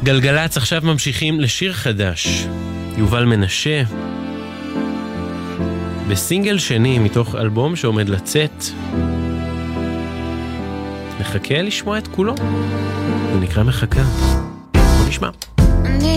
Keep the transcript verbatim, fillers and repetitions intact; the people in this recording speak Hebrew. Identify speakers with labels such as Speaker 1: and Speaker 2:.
Speaker 1: גלגלץ, עכשיו ממשיכים לשיר חדש. יובל מנשה, בסינגל שני מתוך אלבום שעומד לצאת. מחכה לשמוע את כולו. הוא נקרא מחכה. בוא נשמע.